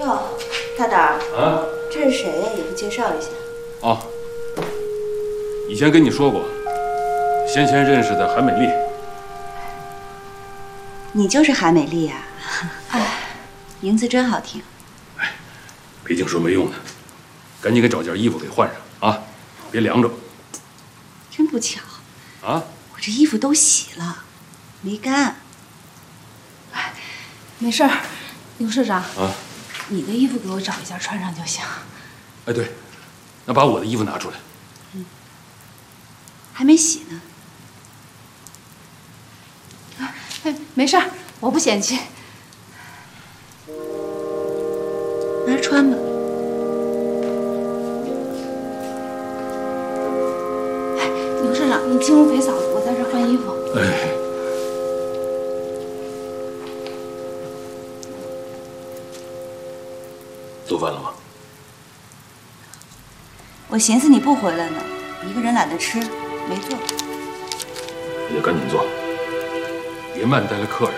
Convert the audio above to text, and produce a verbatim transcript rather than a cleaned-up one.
哟，大胆儿啊， 这是谁呀？也不介绍一下。 哦，以前跟你说过，先前认识的韩美丽。 你就是韩美丽呀？哎，名字真好听。 哎，别净说没用的，赶紧给找件衣服给换上啊，别凉着。 真不巧啊， 我这衣服都洗了，没干。 哎，没事儿，刘市长啊， 你的衣服给我找一件穿上就行。 哎，对，那把我的衣服拿出来。 嗯，还没洗呢。 啊，哎，没事儿，我不嫌弃。 拿着穿吧。 哎，刘市长，你进屋陪嫂子，我在这儿换衣服。 哎。做饭了吗？ 我寻思你不回来呢，一个人懒得吃，没做。 你得赶紧做，别慢待了客人。